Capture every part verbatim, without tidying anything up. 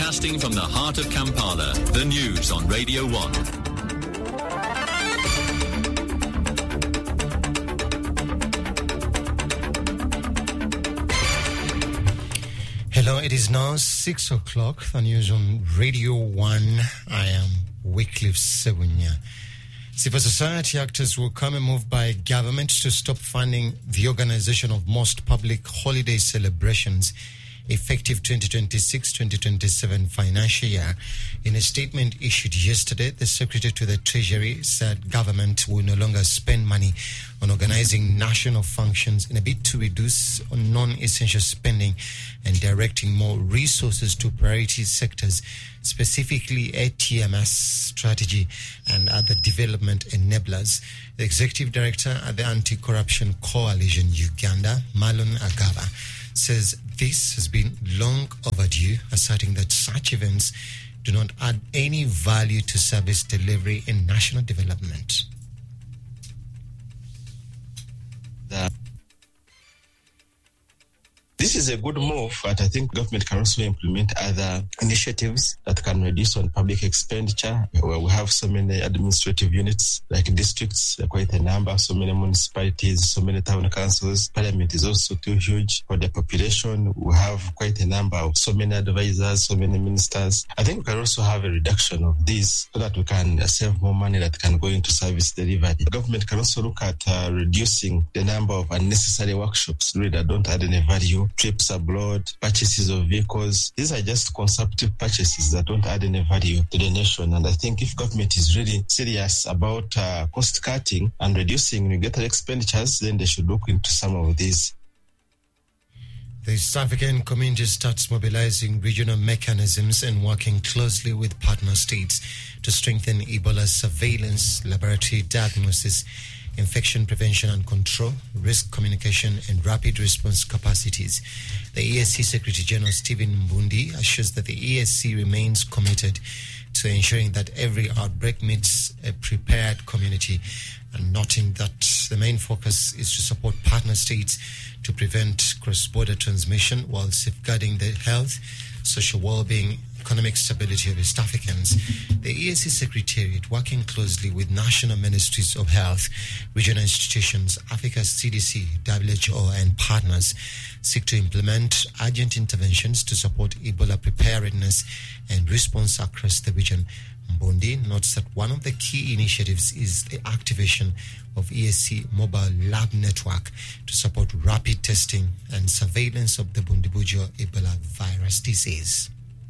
Broadcasting from the heart of Kampala, the news on Radio one. Hello, it is now six o'clock. The news on Radio one. I am Wycliffe Segunya. Civil society actors will come and move by government to stop funding the organization of most public holiday celebrations effective twenty twenty-six twenty twenty-seven financial year. In a statement issued yesterday, the Secretary to the Treasury said government will no longer spend money on organizing national functions in a bid to reduce non-essential spending and directing more resources to priority sectors, specifically A T M S strategy and other development enablers. The Executive Director at the Anti-Corruption Coalition Uganda, Marlon Agaba, says this has been long overdue, asserting that such events do not add any value to service delivery and national development. The This is a good move, but I think government can also implement other initiatives that can reduce on public expenditure, where we have so many administrative units, like districts, quite a number, so many municipalities, so many town councils. Parliament is also too huge for the population. We have quite a number of so many advisors, so many ministers. I think we can also have a reduction of these so that we can save more money that can go into service delivery. The government can also look at uh, reducing the number of unnecessary workshops really that don't add any value. Trips abroad, purchases of vehicles. These are just consumptive purchases that don't add any value to the nation. And I think if government is really serious about uh, cost cutting and reducing regulatory expenditures, then they should look into some of these. The East African community starts mobilizing regional mechanisms and working closely with partner states to strengthen Ebola surveillance, laboratory diagnosis, infection prevention and control, risk communication and rapid response capacities. The E S C Secretary General Stephen Mbundi assures that the E S C remains committed to ensuring that every outbreak meets a prepared community, and noting that the main focus is to support partner states to prevent cross-border transmission while safeguarding the health, social well-being, economic stability of East Africans. The E S C Secretariat, working closely with national ministries of health, regional institutions, Africa's C D C, W H O and partners, seek to implement urgent interventions to support Ebola preparedness and response across the region. Mbondi notes that one of the key initiatives is the activation of E S C mobile lab network to support rapid testing and surveillance of the Bundibugyo Ebola virus disease.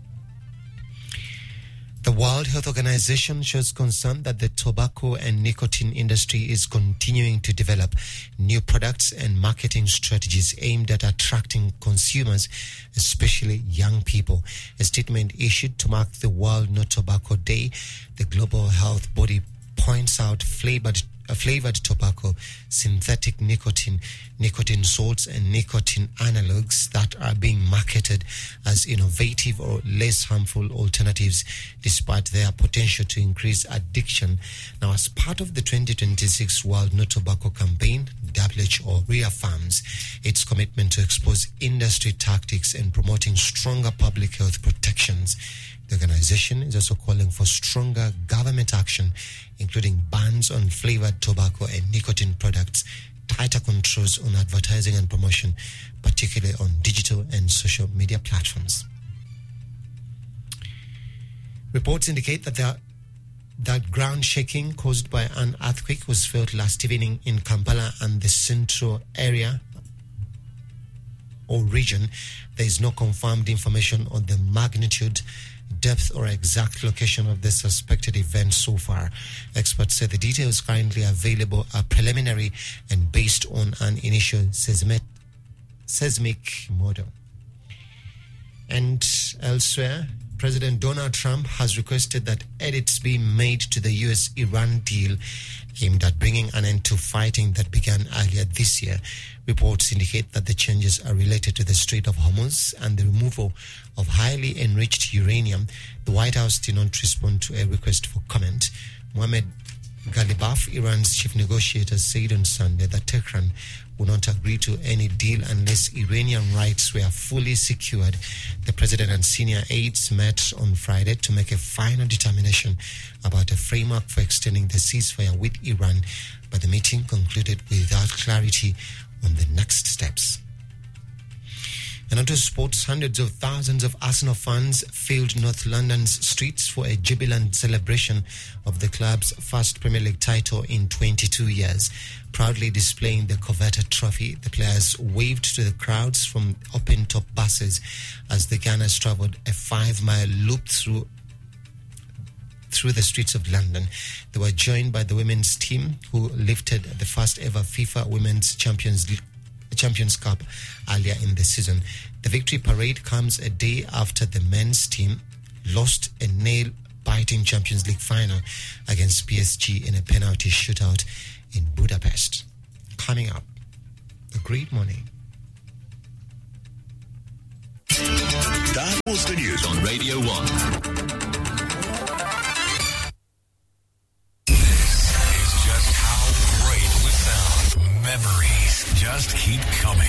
The World Health Organization shows concern that the tobacco and nicotine industry is continuing to develop new products and marketing strategies aimed at attracting consumers, especially young people. A statement issued to mark the World No Tobacco Day, the global health body points out flavored Uh, flavored tobacco, synthetic nicotine, nicotine salts, and nicotine analogues that are being marketed as innovative or less harmful alternatives despite their potential to increase addiction. Now, as part of the twenty twenty-six World No Tobacco campaign, W H O reaffirms its commitment to expose industry tactics and promoting stronger public health protections. The organization is also calling for stronger government action, including bans on flavored tobacco and nicotine products, tighter controls on advertising and promotion, particularly on digital and social media platforms. Reports indicate that there that ground shaking caused by an earthquake was felt last evening in Kampala and the central area or region. There is no confirmed information on the magnitude, depth or exact location of the suspected event so far. Experts say the details currently available are preliminary and based on an initial seismic, seismic model. And elsewhere, President Donald Trump has requested that edits be made to the U S Iran deal aimed at bringing an end to fighting that began earlier this year. Reports indicate that the changes are related to the Strait of Hormuz and the removal of highly enriched uranium. The White House did not respond to a request for comment. Mohammed Ghalibaf, Iran's chief negotiator, said on Sunday that Tehran would not agree to any deal unless Iranian rights were fully secured. The president and senior aides met on Friday to make a final determination about a framework for extending the ceasefire with Iran, but the meeting concluded without clarity on the next steps. And onto sports, hundreds of thousands of Arsenal fans filled North London's streets for a jubilant celebration of the club's first Premier League title in twenty-two years. Proudly displaying the coveted trophy, the players waved to the crowds from open-top buses as the Gunners travelled a five-mile loop through through the streets of London. They were joined by the women's team, who lifted the first ever FIFA Women's Champions League Champions Cup earlier in the season. The victory parade comes a day after the men's team lost a nail-biting Champions League final against P S G in a penalty shootout in Budapest. Coming up, a great morning. That was the news on Radio one. This is just how great we sound. Memories just keep coming.